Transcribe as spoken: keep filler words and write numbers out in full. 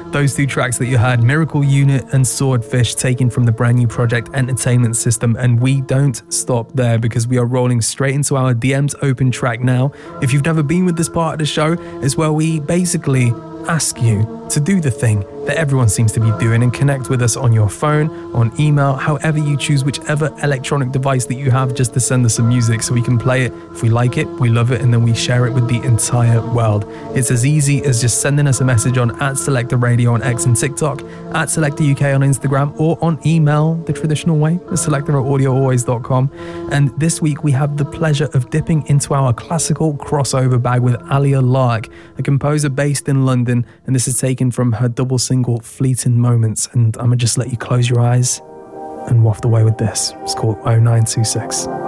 Those two tracks that you heard, Miracle Unit and Swordfish, taken from the brand new project Entertainment System. And we don't stop there, because we are rolling straight into our D Ms open track now. If you've never been with this part of the show, it's where we basically ask you to do the thing that everyone seems to be doing and connect with us on your phone, on email, however you choose, whichever electronic device that you have, just to send us some music so we can play it. If we like it, we love it, and then we share it with the entire world. It's as easy as just sending us a message on at Selector Radio on X and TikTok, at Selector U K on Instagram, or on email the traditional way, selector at audio always dot com. And this week we have the pleasure of dipping into our classical crossover bag with Alia Lark, a composer based in London, and this is taken from her double single Fleeting Moments. And I'm gonna just let you close your eyes and waft away with this. It's called oh nine two six.